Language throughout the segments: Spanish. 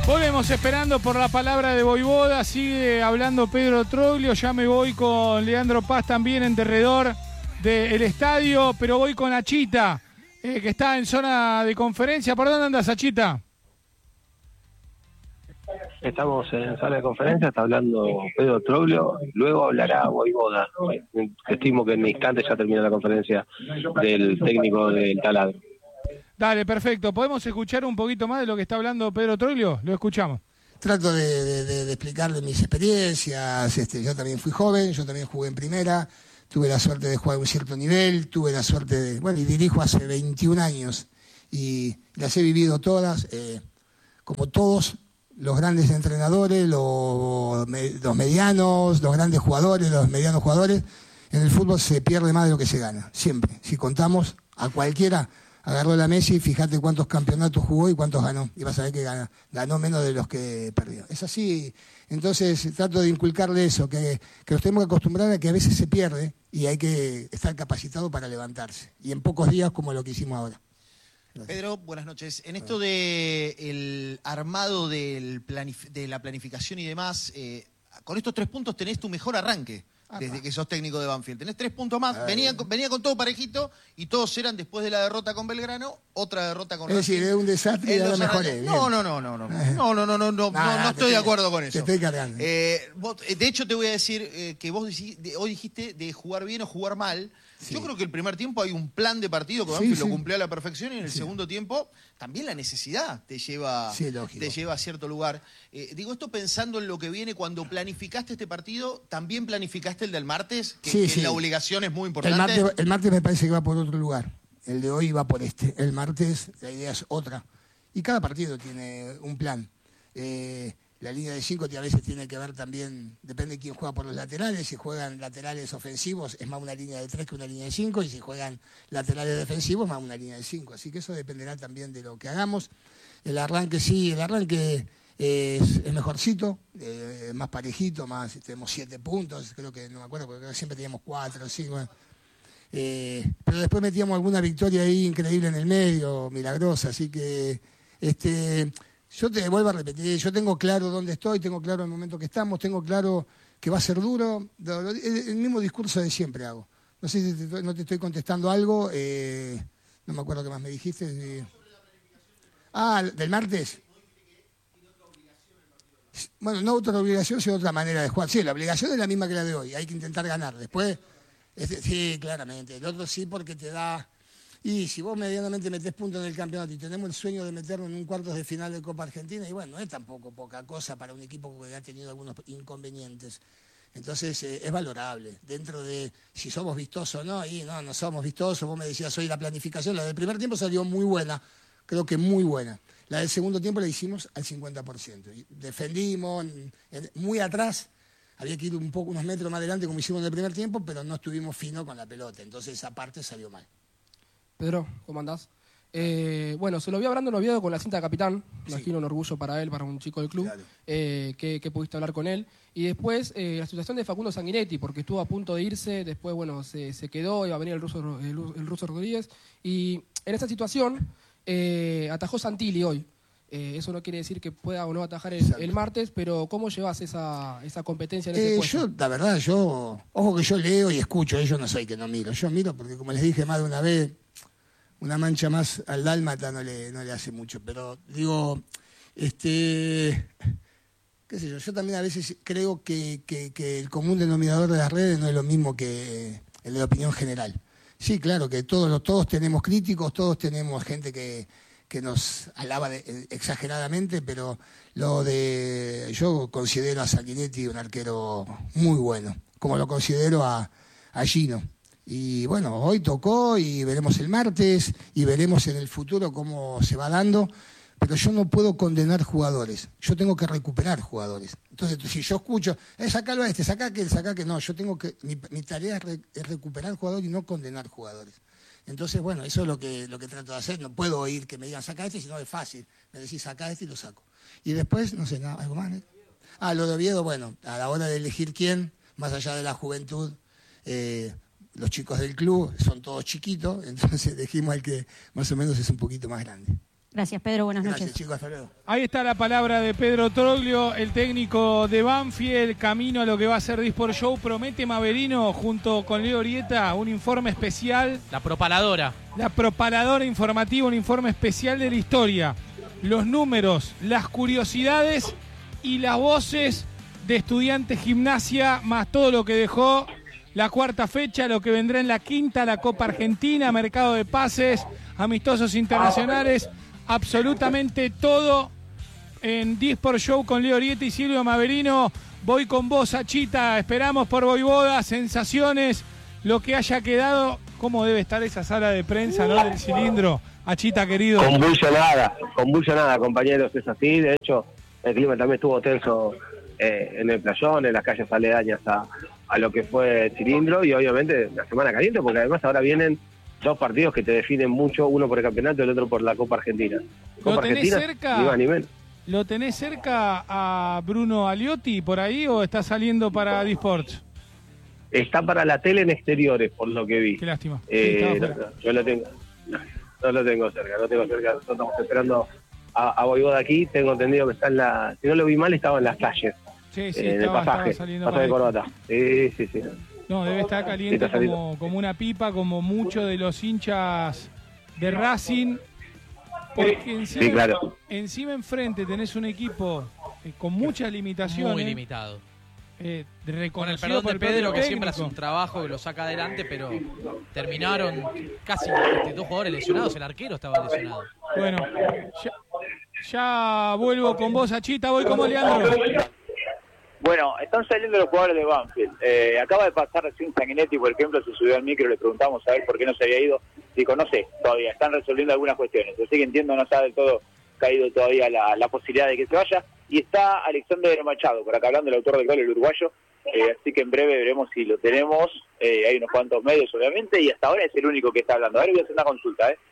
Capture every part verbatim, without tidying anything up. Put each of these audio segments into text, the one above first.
Volvemos esperando por la palabra de Voivoda. Sigue hablando Pedro Troglio. Ya me voy con Leandro Paz también en derredor del estadio. Pero voy con Achita, eh, que está en zona de conferencia. ¿Por dónde andas, Achita? Estamos en sala de conferencia, está hablando Pedro Troglio, luego hablará Voivoda. Estimo que en instantes ya termina la conferencia del técnico del Taladro. Dale, perfecto. ¿Podemos escuchar un poquito más de lo que está hablando Pedro Troglio? Lo escuchamos. Trato de, de, de, de explicarle mis experiencias. Este, yo también fui joven, yo también jugué en primera, tuve la suerte de jugar a un cierto nivel, tuve la suerte de... Bueno, y dirijo hace veintiún años y las he vivido todas, eh, como todos los grandes entrenadores, los, los medianos, los grandes jugadores, los medianos jugadores. En el fútbol se pierde más de lo que se gana, siempre. Si contamos a cualquiera... Agarró la Messi, fíjate cuántos campeonatos jugó y cuántos ganó. Y vas a ver que ganó, ganó menos de los que perdió. Es así. Entonces trato de inculcarle eso, que, que nos tenemos que acostumbrar a que a veces se pierde y hay que estar capacitado para levantarse. Y en pocos días como lo que hicimos ahora. Gracias. Pedro, buenas noches. En esto de el armado del planif de la planificación y demás, eh, con estos tres puntos tenés tu mejor arranque. Desde que sos técnico de Banfield. Tenés tres puntos más. Venía, venía con todo parejito y todos eran después de la derrota con Belgrano, otra derrota con Es decir, es un desastre y ahora mejoré. No, no, no, no, no. No, no, no, no, no, no, no estoy de acuerdo con eso. Te estoy cargando. Eh, vos, de hecho, te voy a decir eh, que vos de, hoy dijiste de jugar bien o jugar mal. Sí. Yo creo que el primer tiempo hay un plan de partido que Banfield sí, sí. lo cumplió a la perfección y en el sí. segundo tiempo también la necesidad te lleva, sí, te lleva a cierto lugar. Eh, digo esto pensando en lo que viene, cuando planificaste este partido, ¿también planificaste el del martes? Que, sí, que sí. la obligación es muy importante. El martes, el martes me parece que va por otro lugar. El de hoy va por este. El martes la idea es otra. Y cada partido tiene un plan. Eh, La línea de cinco a veces tiene que ver también, depende de quién juega por los laterales, si juegan laterales ofensivos es más una línea de tres que una línea de cinco, y si juegan laterales defensivos más una línea de cinco. Así que eso dependerá también de lo que hagamos. El arranque sí, el arranque es, es mejorcito, eh, más parejito, más tenemos siete puntos, creo que no me acuerdo, porque siempre teníamos cuatro, cinco. Eh, pero después metíamos alguna victoria ahí increíble en el medio, milagrosa, así que... este Yo te vuelvo a repetir, yo tengo claro dónde estoy, tengo claro el momento que estamos, tengo claro que va a ser duro. El mismo discurso de siempre hago. No sé si te, no te estoy contestando algo, eh, no me acuerdo qué más me dijiste. Eh. Ah, ¿del martes? Bueno, no otra obligación, sino otra manera de jugar. Sí, la obligación es la misma que la de hoy, hay que intentar ganar. Después, este, sí, claramente. El otro sí porque te da... Y si vos medianamente metés puntos en el campeonato y tenemos el sueño de meternos en un cuartos de final de Copa Argentina, y bueno, no es tampoco poca cosa para un equipo que ha tenido algunos inconvenientes. Entonces eh, es valorable. Dentro de si somos vistosos o no, y no, no somos vistosos. Vos me decías hoy la planificación, la del primer tiempo salió muy buena, creo que muy buena. La del segundo tiempo la hicimos al cincuenta por ciento. Defendimos, en, en, muy atrás, había que ir un poco, unos metros más adelante como hicimos en el primer tiempo, pero no estuvimos finos con la pelota. Entonces esa parte salió mal. Pedro, ¿cómo andás? Eh, bueno, se lo vi hablando en Oviedo con la cinta de capitán, me imagino un orgullo para él, para un chico del club, claro. eh, que, que pudiste hablar con él. Y después eh, la situación de Facundo Sanguinetti, porque estuvo a punto de irse, después bueno se, se quedó, iba a venir el ruso, el, el ruso Rodríguez. Y en esa situación eh, atajó Santilli hoy. Eh, eso no quiere decir que pueda o no atajar el, el martes, pero ¿cómo llevas esa, esa competencia en ese eh, puesto? Yo, la verdad, yo, ojo que yo leo y escucho, eh, yo no soy que no miro, yo miro porque como les dije más de una vez, una mancha más al dálmata no le, no le hace mucho, pero digo, este, qué sé yo, yo también a veces creo que, que, que el común denominador de las redes no es lo mismo que el de la opinión general. Sí, claro, que todos, todos tenemos críticos, todos tenemos gente que, que nos alaba de, exageradamente, pero lo de yo considero a Sanguinetti un arquero muy bueno, como lo considero a, a Gino. Y bueno, hoy tocó y veremos el martes y veremos en el futuro cómo se va dando, pero yo no puedo condenar jugadores, yo tengo que recuperar jugadores. Entonces, si yo escucho, eh, sacalo a este, saca aquel, saca aquel, no, yo tengo que, mi, mi tarea es, re, es recuperar jugadores y no condenar jugadores. Entonces, bueno, eso es lo que, lo que trato de hacer, no puedo oír que me digan saca este, sino es fácil, me decís saca este y lo saco. Y después, no sé, nada, algo más, ¿eh? Ah, lo de Oviedo, bueno, a la hora de elegir quién, más allá de la juventud, eh, los chicos del club son todos chiquitos, entonces elegimos al que más o menos es un poquito más grande. Gracias, Pedro. Buenas Gracias, noches. chicos. Hasta luego. Ahí está la palabra de Pedro Troglio, el técnico de Banfield, camino a lo que va a ser Disport Show. Promete Maverino, junto con Leo Orieta, un informe especial. La propaladora. La propaladora informativa, un informe especial de la historia. Los números, las curiosidades y las voces de Estudiantes Gimnasia, más todo lo que dejó la cuarta fecha, lo que vendrá en la quinta, la Copa Argentina, mercado de pases, amistosos internacionales, absolutamente todo en Disport Show con Leo Orieta y Silvio Maverino. Voy con vos, Achita, esperamos por Voivoda, sensaciones, lo que haya quedado, cómo debe estar esa sala de prensa, ¿no? Del cilindro, Achita querido. Convulsionada, convulsionada, compañeros, es así. De hecho, el clima también estuvo tenso eh, en el playón, en las calles aledañas a, a lo que fue el cilindro, y obviamente la semana caliente, porque además ahora vienen dos partidos que te definen mucho, uno por el campeonato y el otro por la Copa Argentina. ¿Lo Copa tenés Argentina, cerca? ni más ni menos. ¿Lo tenés cerca a Bruno Aliotti por ahí o está saliendo para Disports? Está para la tele en exteriores, por lo que vi. Qué lástima. Eh, Sí, no, estaba fuera. no, yo lo tengo. No, no lo tengo cerca, no tengo cerca. Nosotros estamos esperando a, a Voivoda aquí. Tengo entendido que está en la. Si no lo vi mal, estaba en las calles. Sí, sí, eh, en el estaba, pasaje. estaba saliendo Pasaje de para corbata. Sí, sí, sí. No, debe estar caliente Está saliendo. como, como una pipa, como muchos de los hinchas de Racing. Porque encima, Sí, claro. encima enfrente tenés un equipo eh, con muchas limitaciones. Muy limitado. Eh, Con el reconocido perdón por de el Pedro, propio que siempre hace técnico. un trabajo que lo saca adelante, pero terminaron casi este, dos jugadores lesionados. El arquero estaba lesionado. Bueno, ya, ya vuelvo con vos, Achita, voy como Leandro. Bueno, están saliendo los jugadores de Banfield. Eh, acaba de pasar recién Sanguinetti, por ejemplo, se subió al micro, le preguntamos a él por qué no se había ido. Dijo, no sé, todavía, están resolviendo algunas cuestiones. Así que entiendo, no está del todo caído todavía la, la posibilidad de que se vaya. Y está Alexander Machado, por acá hablando, el autor del gol, el uruguayo. Eh, así que en breve veremos si lo tenemos. Eh, hay unos cuantos medios, obviamente, y hasta ahora es el único que está hablando. A ver, voy a hacer una consulta, ¿eh?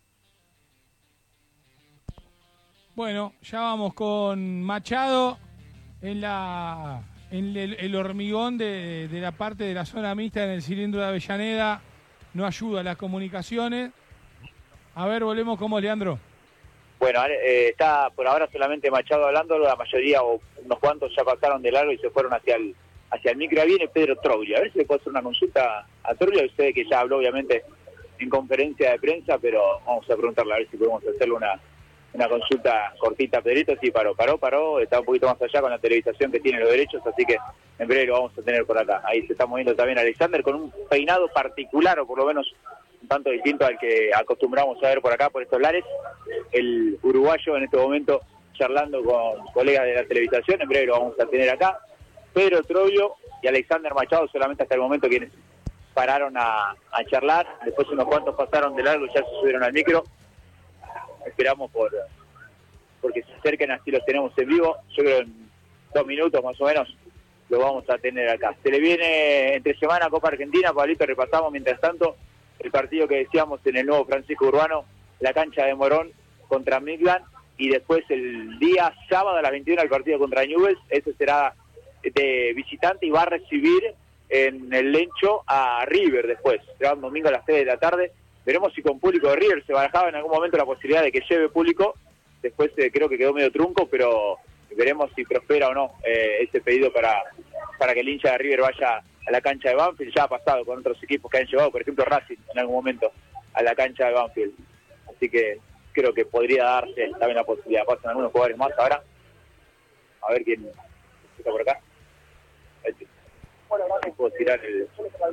Bueno, ya vamos con Machado en la en el, el hormigón de, de la parte de la zona mixta en el cilindro de Avellaneda. No ayuda a las comunicaciones. A ver, volvemos con vos, Leandro. Bueno, eh, está por ahora solamente Machado hablando, la mayoría o unos cuantos ya pasaron de largo y se fueron hacia el hacia el micro. Ahí viene Pedro Troglio, a ver si le puedo hacer una consulta a Troglio. Usted que ya habló obviamente en conferencia de prensa, pero vamos a preguntarle a ver si podemos hacerle una, una consulta cortita. Pedrito, sí, paró, paró, paró, está un poquito más allá con la televisación que tiene los derechos, así que en breve lo vamos a tener por acá. Ahí se está moviendo también Alexander con un peinado particular, o por lo menos un tanto distinto al que acostumbramos a ver por acá, por estos lares. El uruguayo en este momento charlando con colegas de la televisación, en breve lo vamos a tener acá. Pedro Troglio y Alexander Machado solamente hasta el momento quienes pararon a, a charlar, después unos cuantos pasaron de largo y ya se subieron al micro. Esperamos por porque se acerquen, así los tenemos en vivo. Yo creo en dos minutos más o menos lo vamos a tener acá. Se le viene entre semana Copa Argentina, Pablito, repasamos mientras tanto el partido que decíamos en el nuevo Francisco Urbano, la cancha de Morón contra Midland, y después el día sábado a las veintiuna el partido contra Newell's. Ese será de visitante y va a recibir en el Lencho a River después. Será un domingo a las tres de la tarde. Veremos si con público de River. Se barajaba en algún momento la posibilidad de que lleve público. Después eh, creo que quedó medio trunco, pero veremos si prospera o no eh, ese pedido para, para que el hincha de River vaya a la cancha de Banfield. Ya ha pasado con otros equipos que han llevado, por ejemplo Racing en algún momento, a la cancha de Banfield. Así que creo que podría darse también la posibilidad. Pasan algunos jugadores más ahora. A ver quién está por acá. Bueno, puedo tirar el...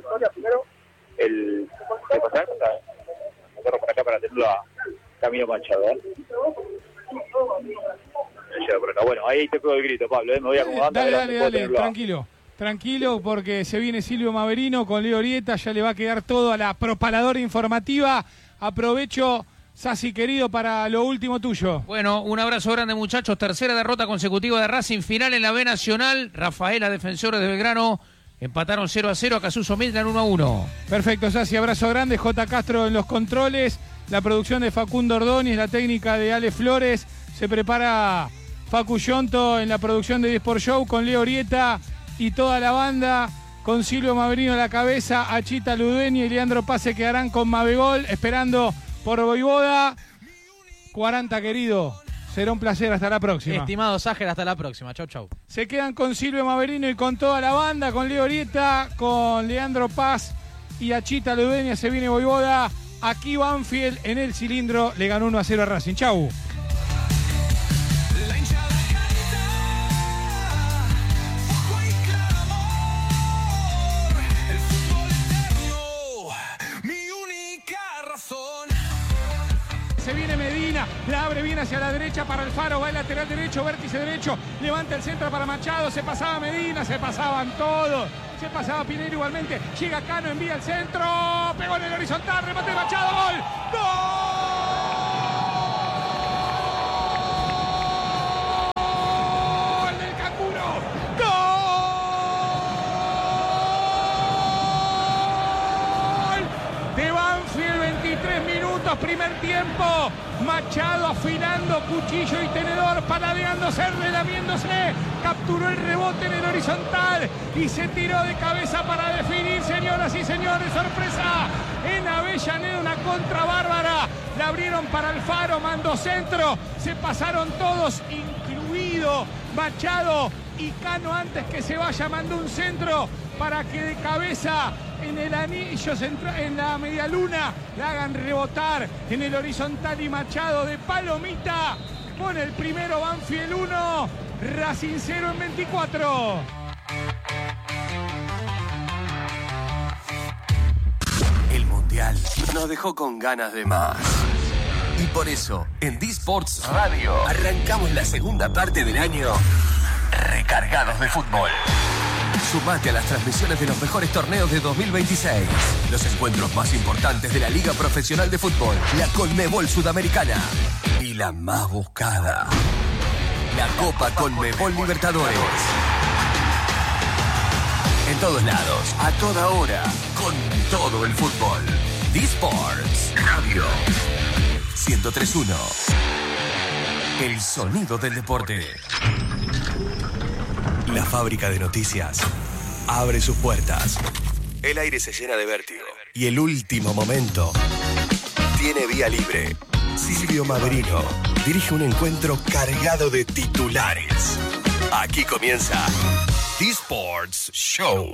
el ¿qué pasa? Me corro por acá para tenerlo a Camilo Machado, ¿eh? Por acá. Bueno, ahí te pego el grito, Pablo, ¿eh? Me voy acomodando. Dale, dale, dale, tranquilo. Tranquilo, porque se viene Silvio Maverino con Leo Orieta, ya le va a quedar todo a la propaladora informativa. Aprovecho, Sassi querido, para lo último tuyo. Bueno, un abrazo grande, muchachos. Tercera derrota consecutiva de Racing, final en la B Nacional. Rafaela, Defensores de Belgrano, empataron cero a cero, a Casuso Midland uno a uno. Perfecto, Sassi, abrazo grande. J. Castro en los controles, la producción de Facundo Ordóñez, la técnica de Ale Flores. Se prepara Facu Yonto en la producción de Disport Show con Leo Orieta y toda la banda, con Silvio Maverino a la cabeza, Achita Ludueña y Leandro Paz se quedarán con Mavegol, esperando por Voivoda. cuarenta, querido. Será un placer, hasta la próxima. Estimado Ságer, hasta la próxima. Chau, chau. Se quedan con Silvio Maverino y con toda la banda, con Leo Orieta, con Leandro Paz y Achita Ludeña. Se viene Voivoda. Aquí Banfield en el cilindro le ganó uno a cero a Racing. Chau. Se viene Medina, la abre bien hacia la derecha para Alfaro, va el lateral derecho, vértice derecho, levanta el centro para Machado, se pasaba Medina, se pasaban todos, se pasaba Pinero igualmente, llega Cano, envía el centro, pegó en el horizontal, remate Machado, gol, gol del Canguro, gol de Banfield, veintitrés minutos, primer tiempo. Machado afilando cuchillo y tenedor, paladeándose, relamiéndose, capturó el rebote en el horizontal y se tiró de cabeza para definir, señoras y señores, sorpresa en Avellaneda, una contra bárbara, la abrieron para Alfaro, mandó centro, se pasaron todos, incluido Machado y Cano, antes que se vaya mandó un centro para que de cabeza en el anillo central, en la media luna, la hagan rebotar en el horizontal y Machado de palomita con el primero. Banfield uno, Racing cero en veinticuatro. El Mundial nos dejó con ganas de más. Y por eso, en D-Sports Radio, arrancamos la segunda parte del año recargados de fútbol. Sumate a las transmisiones de los mejores torneos de dos mil veintiséis. Los encuentros más importantes de la Liga Profesional de Fútbol, la Conmebol Sudamericana y la más buscada, la Copa Conmebol Libertadores. En todos lados, a toda hora, con todo el fútbol. D-Sports Radio ciento tres punto uno. El sonido del deporte. La fábrica de noticias abre sus puertas. El aire se llena de vértigo. Y el último momento tiene vía libre. Silvio Maverino dirige un encuentro cargado de titulares. Aquí comienza D-Sports Show.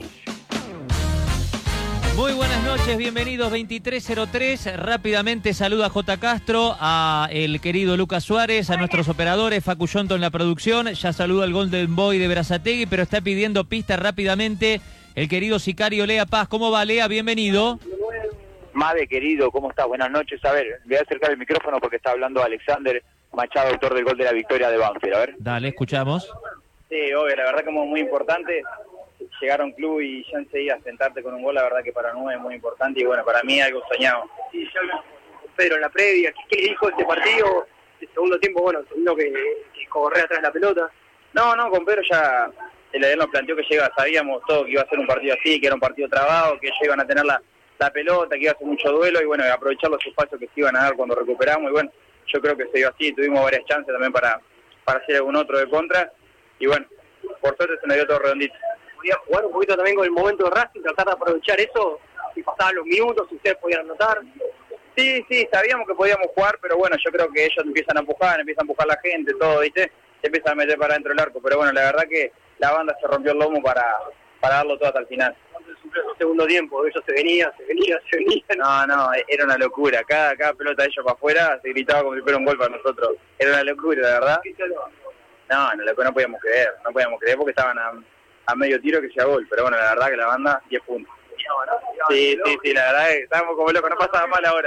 Muy buenas noches, bienvenidos, veintitrés cero tres. Rápidamente saluda a J. Castro, a el querido Lucas Suárez, a nuestros operadores, Facu Yonto en la producción. Ya saluda al Golden Boy de Berazategui, pero está pidiendo pista rápidamente el querido sicario Lea Paz. ¿Cómo va, Lea? Bienvenido. Made, querido, ¿cómo estás? Buenas noches. A ver, voy a acercar el micrófono porque está hablando Alexander Machado, autor del gol de la victoria de Banfield. A ver. Dale, escuchamos. Sí, obvio, la verdad que es muy importante llegar a un club y ya enseguida sentarte con un gol, la verdad que para Nube es muy importante y bueno, para mí algo soñado. Sí, ya hablamos con Pedro en la previa, ¿qué le dijo este partido? El segundo tiempo, bueno, el segundo que, que corre atrás de la pelota. No, no, con Pedro ya él nos planteó que llega, sabíamos todo que iba a ser un partido así, que era un partido trabado, que ellos iban a tener la, la pelota, que iba a ser mucho duelo y bueno, aprovechar los espacios que se iban a dar cuando recuperamos y bueno, yo creo que se dio así, tuvimos varias chances también para, para hacer algún otro de contra y bueno, por suerte se nos dio todo redondito. Podía jugar un poquito también con el momento de Racing, tratar de aprovechar eso, si pasaban los minutos, si ustedes podían anotar. Sí, sí, sabíamos que podíamos jugar, pero bueno, yo creo que ellos empiezan a empujar, empiezan a empujar la gente, todo, ¿viste? Se empiezan a meter para dentro del arco, pero bueno, la verdad que la banda se rompió el lomo para, para darlo todo hasta el final. Cuando sufrió su segundo tiempo, ellos se venía, se venía, se venía. No, no, era una locura, cada, cada pelota de ellos para afuera se gritaba como si fuera un gol para nosotros. Era una locura, la verdad. No, no, no podíamos creer, no podíamos creer porque estaban a... a medio tiro que sea gol, pero bueno, la verdad que la banda, diez puntos. Sí, sí, sí, la verdad que estábamos como locos, no pasaba mal ahora.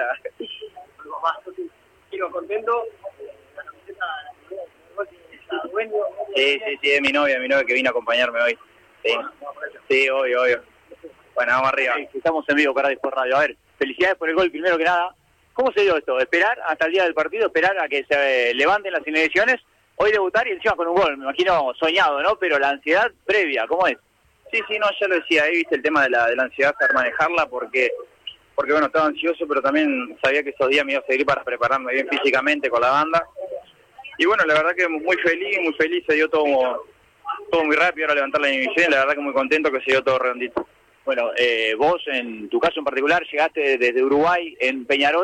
Quiero contento. Sí, sí, sí, es mi novia, mi novia que vino a acompañarme hoy. Sí, sí, obvio, obvio. Bueno, vamos arriba. Estamos en vivo para Discord Radio. A ver, felicidades por el gol primero que nada. ¿Cómo se dio esto? ¿Esperar hasta el día del partido, esperar a que se levanten las inhibiciones? Hoy debutar y encima con un gol, me imagino soñado, ¿no? Pero la ansiedad previa, ¿cómo es? Sí, sí, no, ya lo decía, ahí viste el tema de la, de la ansiedad, saber manejarla, porque, porque bueno, estaba ansioso, pero también sabía que esos días me iba a seguir para prepararme bien físicamente con la banda. Y bueno, la verdad que muy feliz, muy feliz, se dio todo, todo muy rápido, ahora levantar la inhibición, la verdad que muy contento que se dio todo redondito. Bueno, eh, vos en tu caso en particular llegaste desde Uruguay, en Peñarol,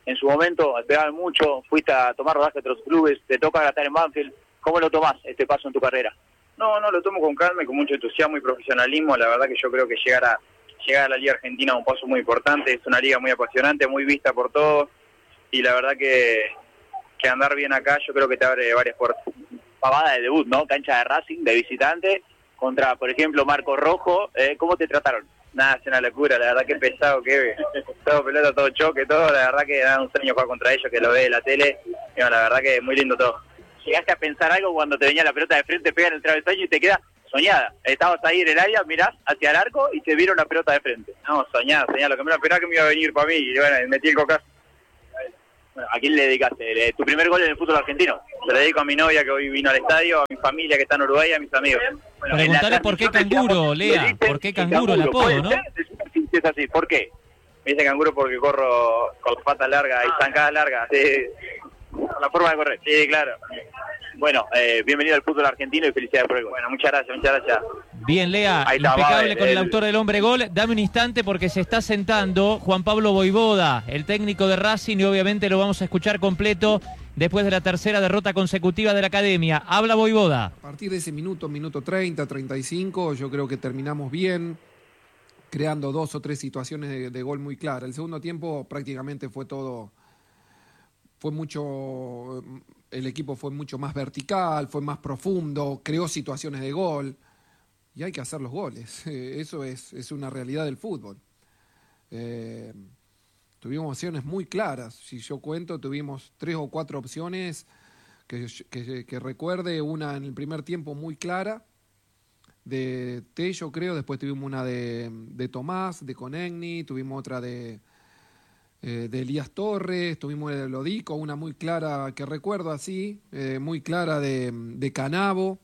en su momento, esperaban mucho, fuiste a tomar rodaje de otros clubes, te toca ahora estar en Banfield. ¿Cómo lo tomás este paso en tu carrera? No, no, lo tomo con calma y con mucho entusiasmo y profesionalismo. La verdad que yo creo que llegar a llegar a la Liga Argentina es un paso muy importante. Es una liga muy apasionante, muy vista por todos. Y la verdad que, que andar bien acá yo creo que te abre varias puertas. Pavada de debut, ¿no? Cancha de Racing, de visitante, contra, por ejemplo, Marco Rojo. Eh, ¿Cómo te trataron? Nada, es una locura. La verdad que pesado, que todo pelota, todo choque, todo. La verdad que da un sueño jugar contra ellos, que lo ve de la tele. Y bueno, la verdad que es muy lindo todo. ¿Llegaste a pensar algo cuando te venía la pelota de frente, pega en el travesaño y te queda soñada? Estabas ahí en el área, mirás hacia el arco y te vieron la pelota de frente. No, soñada, soñada. Lo que me esperaba que me iba a venir para mí y bueno, metí el cocazo. Bueno, ¿a quién le dedicaste? ¿Tu primer gol en el fútbol argentino? Se lo dedico a mi novia que hoy vino al estadio, a mi familia que está en Uruguay y a mis amigos. Bueno, preguntale por qué Canguro, Lea. ¿Por qué Canguro el apodo, no? Sí, es así. ¿Por qué? Me dice Canguro porque corro con las patas largas y zancadas largas. Sí. Con la forma de correr. Sí, claro. Bueno, eh, bienvenido al fútbol argentino y felicidades por el gol. Bueno, muchas gracias, muchas gracias. Bien, Lea, Ahí está, impecable va, con el el... autor del hombre gol. Dame un instante porque se está sentando Juan Pablo Voivoda, el técnico de Racing, y obviamente lo vamos a escuchar completo después de la tercera derrota consecutiva de la Academia. Habla Voivoda. A partir de ese minuto, minuto treinta, treinta y cinco, yo creo que terminamos bien, creando dos o tres situaciones de, de gol muy claras. El segundo tiempo prácticamente fue todo, fue mucho... El equipo fue mucho más vertical, fue más profundo, creó situaciones de gol y hay que hacer los goles. Eso es, es una realidad del fútbol. Eh, tuvimos opciones muy claras. Si yo cuento, tuvimos tres o cuatro opciones que, que, que recuerde. Una en el primer tiempo muy clara, de Tello creo, después tuvimos una de, de Tomás, de Conegni, tuvimos otra de... de Elías Torres, tuvimos el Odico, una muy clara que recuerdo así, eh, muy clara de, de Canavo.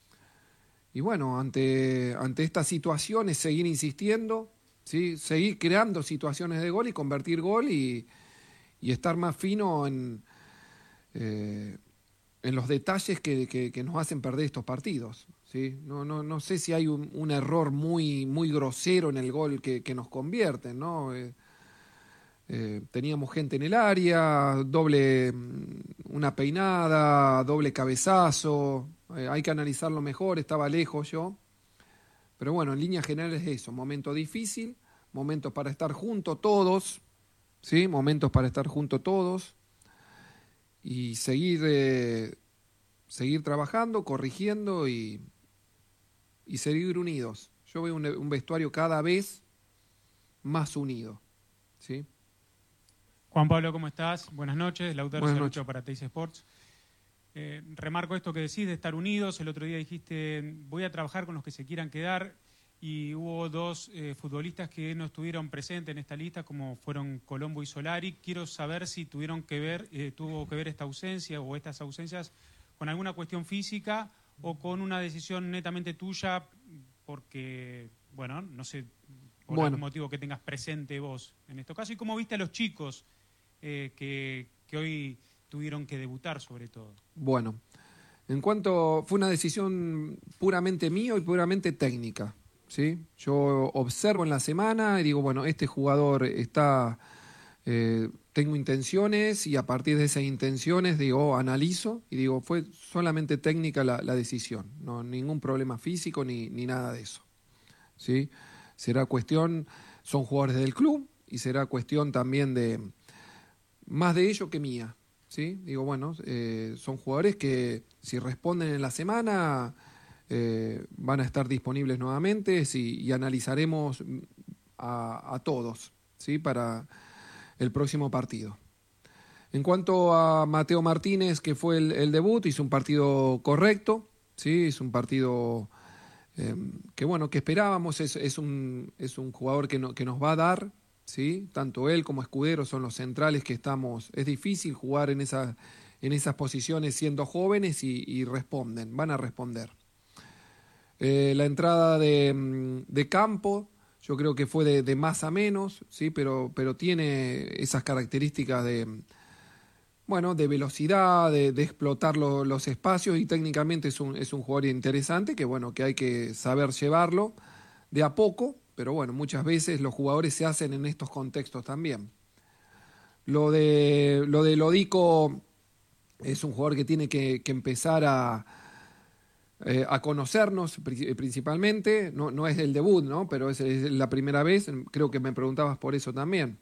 Y bueno, ante, ante estas situaciones seguir insistiendo, ¿sí? Seguir creando situaciones de gol y convertir gol y, y estar más fino en, eh, en los detalles que, que, que nos hacen perder estos partidos. ¿Sí? No, no, no sé si hay un, un error muy, muy grosero en el gol que, que nos convierten, ¿no? Eh, Eh, teníamos gente en el área, doble, una peinada, doble cabezazo, eh, hay que analizarlo mejor, estaba lejos yo, pero bueno, en líneas generales es eso, momento difícil, momentos para estar juntos todos, ¿sí? Momentos para estar juntos todos y seguir, eh, seguir trabajando, corrigiendo y, y seguir unidos. Yo veo un, un vestuario cada vez más unido, ¿sí? Juan Pablo, ¿cómo estás? Buenas noches, Lautaro Buenas Salucho para Teis Sports. Eh, remarco esto que decís de estar unidos. El otro día dijiste, voy a trabajar con los que se quieran quedar, y hubo dos eh, futbolistas que no estuvieron presentes en esta lista, como fueron Colombo y Solari. Quiero saber si tuvieron que ver, eh, tuvo que ver esta ausencia o estas ausencias con alguna cuestión física o con una decisión netamente tuya, porque, bueno, no sé, por bueno. algún motivo que tengas presente vos en este caso. ¿Y cómo viste a los chicos Eh, que, que hoy tuvieron que debutar sobre todo? Bueno, en cuanto fue una decisión puramente mía y puramente técnica, ¿sí? Yo observo en la semana y digo, bueno, este jugador está, eh, tengo intenciones, y a partir de esas intenciones digo, analizo y digo, fue solamente técnica la, la decisión, no ningún problema físico ni, ni nada de eso, ¿sí? Será cuestión, son jugadores del club y será cuestión también de más de ello que mía, ¿sí? Digo, bueno, eh, son jugadores que si responden en la semana eh, van a estar disponibles nuevamente, sí, y analizaremos a, a todos, ¿sí? Para el próximo partido. En cuanto a Mateo Martínez, que fue el, el debut, hizo un partido correcto, ¿sí? Es un partido eh, que, bueno, que esperábamos, es, es, un, es un jugador que, no, que nos va a dar, ¿sí? Tanto él como Escudero son los centrales que estamos. Es difícil jugar en, esa, en esas posiciones siendo jóvenes y, y responden, van a responder. Eh, la entrada de, de Campo, yo creo que fue de, de más a menos, ¿sí? pero, pero tiene esas características de, bueno, de velocidad, de, de explotar lo, los espacios, y técnicamente es un, es un jugador interesante que, bueno, que hay que saber llevarlo de a poco. Pero bueno, muchas veces los jugadores se hacen en estos contextos también. Lo de, lo de Lodico es un jugador que tiene que, que empezar a, eh, a conocernos principalmente. No, no es el debut, ¿no? Pero es, es la primera vez. Creo que me preguntabas por eso también.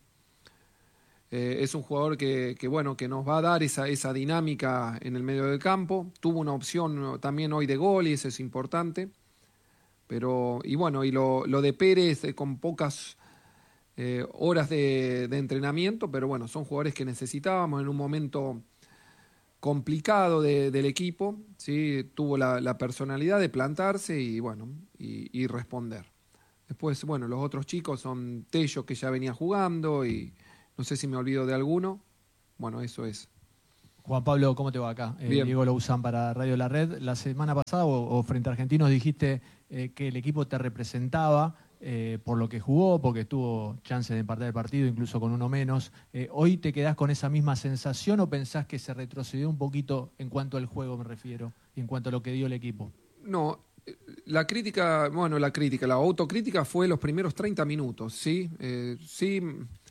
Eh, es un jugador que, que, bueno, que nos va a dar esa, esa dinámica en el medio del campo. Tuvo una opción también hoy de gol y eso es importante. Pero, y bueno, y lo, lo de Pérez eh, con pocas eh, horas de, de entrenamiento, pero bueno, son jugadores que necesitábamos en un momento complicado de, del equipo, ¿sí? Tuvo la, la personalidad de plantarse y bueno, y, y responder. Después, bueno, los otros chicos son Tello, que ya venía jugando, y no sé si me olvido de alguno. Bueno, eso es. Juan Pablo, ¿cómo te va acá? Eh, Bien. Diego Louzán para Radio La Red. La semana pasada, o, o frente a Argentinos, dijiste eh, que el equipo te representaba eh, por lo que jugó, porque tuvo chance de empatar el partido, incluso con uno menos. Eh, ¿Hoy te quedás con esa misma sensación o pensás que se retrocedió un poquito en cuanto al juego, me refiero, y en cuanto a lo que dio el equipo? No, la crítica, bueno, la crítica, la autocrítica fue los primeros treinta minutos, ¿sí? Eh, sí,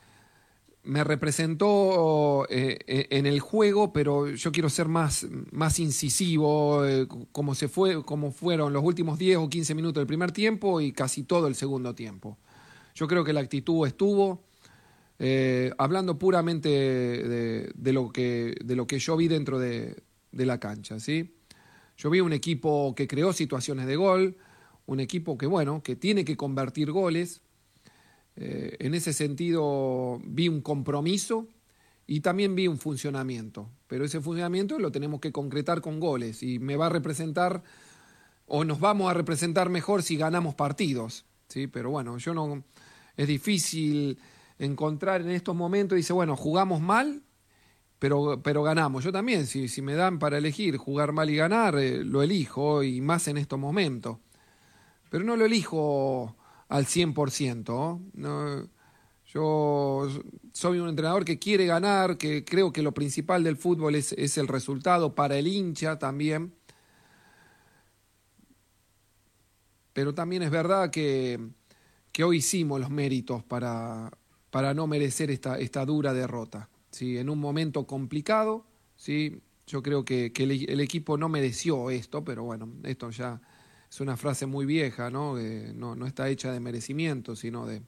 me representó eh, en el juego, pero yo quiero ser más, más incisivo, eh, como, se fue, como fueron los últimos diez o quince minutos del primer tiempo y casi todo el segundo tiempo. Yo creo que la actitud estuvo, eh, hablando puramente de, de, lo que, de lo que yo vi dentro de, de la cancha, ¿sí? Yo vi un equipo que creó situaciones de gol, un equipo que, bueno, que tiene que convertir goles. Eh, en ese sentido vi un compromiso y también vi un funcionamiento, pero ese funcionamiento lo tenemos que concretar con goles y me va a representar, o nos vamos a representar mejor si ganamos partidos, ¿sí? Pero bueno, yo no, es difícil encontrar en estos momentos, dice, bueno, jugamos mal, pero, pero ganamos. Yo también, si, si me dan para elegir jugar mal y ganar, eh, lo elijo, y más en estos momentos, pero no lo elijo al cien por ciento. ¿no? Yo soy un entrenador que quiere ganar, que creo que lo principal del fútbol es, es el resultado para el hincha también. Pero también es verdad que, que hoy hicimos los méritos para, para no merecer esta, esta dura derrota. ¿sí? En un momento complicado, ¿sí? yo creo que, que el, el equipo no mereció esto, pero bueno, esto ya es una frase muy vieja, ¿no? Que no, no está hecha de merecimiento, sino de,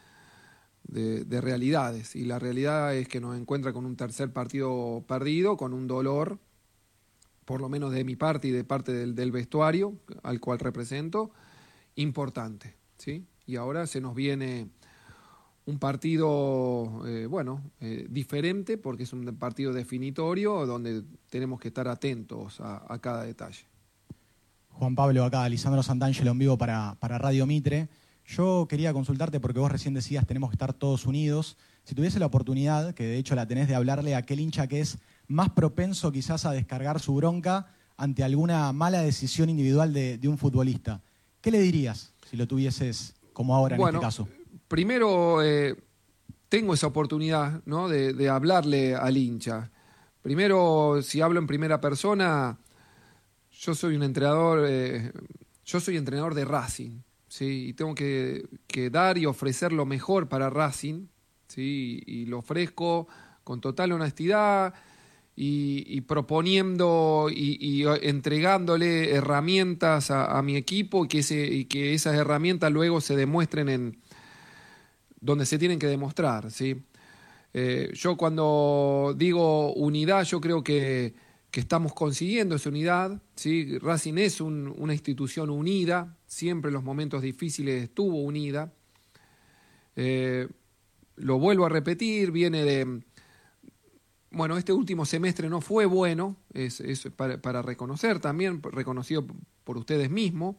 de, de realidades. Y la realidad es que nos encuentra con un tercer partido perdido, con un dolor, por lo menos de mi parte y de parte del, del vestuario, al cual represento, importante, ¿sí? Y ahora se nos viene un partido, eh, bueno, eh, diferente, porque es un partido definitorio, donde tenemos que estar atentos a, a cada detalle. Juan Pablo, acá, Lisandro Santangelo en vivo para, para Radio Mitre. Yo quería consultarte porque vos recién decías tenemos que estar todos unidos. Si tuviese la oportunidad, que de hecho la tenés, de hablarle a aquel hincha que es más propenso quizás a descargar su bronca ante alguna mala decisión individual de, de un futbolista, ¿qué le dirías si lo tuvieses como ahora en bueno, este caso? Primero, eh, tengo esa oportunidad, ¿no? de, de hablarle al hincha. Primero, si hablo en primera persona, yo soy un entrenador, eh, yo soy entrenador de Racing, ¿sí? Y tengo que, que dar y ofrecer lo mejor para Racing, ¿sí? Y, y lo ofrezco con total honestidad y, y proponiendo y, y entregándole herramientas a, a mi equipo y que, ese, y que esas herramientas luego se demuestren en donde se tienen que demostrar, ¿sí? Eh, yo cuando digo unidad, yo creo que que estamos consiguiendo esa unidad, ¿sí? Racing es un, una institución unida, siempre en los momentos difíciles estuvo unida. Eh, lo vuelvo a repetir, viene de... Bueno, este último semestre no fue bueno, es, es para, para reconocer también, reconocido por ustedes mismos.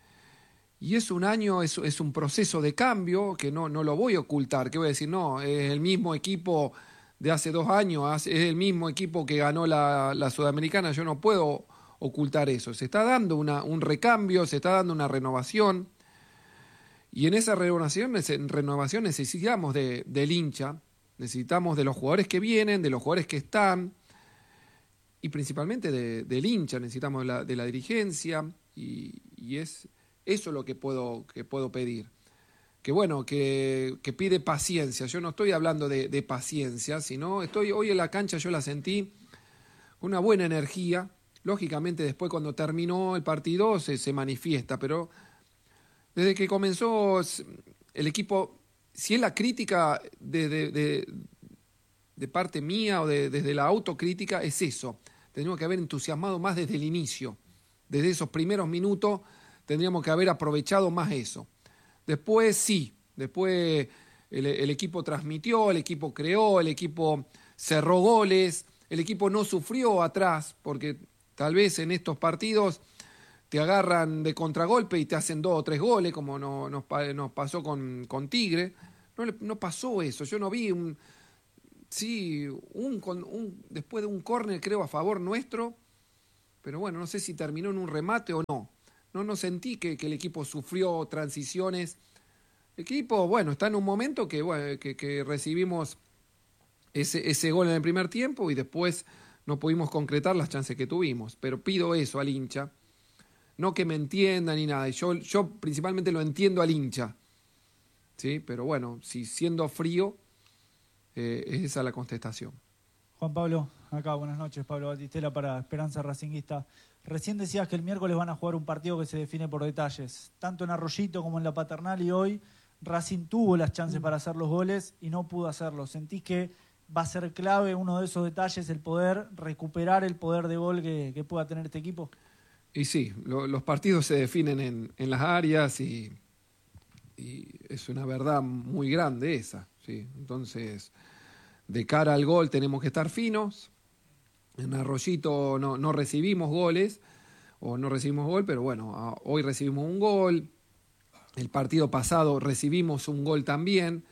Y es un año, es, es un proceso de cambio que no, no lo voy a ocultar, que voy a decir, no, es el mismo equipo de hace dos años, es el mismo equipo que ganó la, la Sudamericana, yo no puedo ocultar eso. Se está dando una, un recambio, se está dando una renovación, y en esa renovación, renovación necesitamos de, del hincha, necesitamos de los jugadores que vienen, de los jugadores que están, y principalmente de, del hincha, necesitamos de la, de la dirigencia, y, y es eso lo que puedo, que puedo pedir. que bueno, que, que pide paciencia. Yo no estoy hablando de, de paciencia, sino estoy hoy en la cancha, yo la sentí con una buena energía. Lógicamente después cuando terminó el partido se, se manifiesta, pero desde que comenzó el equipo, si es la crítica de, de, de, de parte mía o de, desde la autocrítica, es eso. Tenemos que haber entusiasmado más desde el inicio, desde esos primeros minutos tendríamos que haber aprovechado más eso. Después sí, después el, el equipo transmitió, el equipo creó, el equipo cerró goles, el equipo no sufrió atrás, porque tal vez en estos partidos te agarran de contragolpe y te hacen dos o tres goles, como no, nos, nos pasó con, con Tigre. No, no pasó eso, yo no vi un... Sí, un, un, después de un córner creo a favor nuestro, pero bueno, no sé si terminó en un remate o no. No, no sentí que, que el equipo sufrió transiciones. El equipo, bueno, está en un momento que, bueno, que, que recibimos ese, ese gol en el primer tiempo y después no pudimos concretar las chances que tuvimos. Pero pido eso al hincha. No que me entienda ni nada. Yo, yo principalmente lo entiendo al hincha. ¿Sí? Pero bueno, si siendo frío, eh, es esa la contestación. Juan Pablo, acá, buenas noches. Pablo Batistela para Esperanza Racinguista. Recién decías que el miércoles van a jugar un partido que se define por detalles, tanto en Arroyito como en la Paternal, y hoy Racing tuvo las chances para hacer los goles y no pudo hacerlo. ¿Sentís que va a ser clave uno de esos detalles, el poder recuperar el poder de gol que, que pueda tener este equipo? Y sí, lo, los partidos se definen en, en las áreas y, y es una verdad muy grande esa, ¿sí? Entonces, de cara al gol tenemos que estar finos. En Arroyito no, no recibimos goles, o no recibimos gol, pero bueno, hoy recibimos un gol. El partido pasado recibimos un gol también.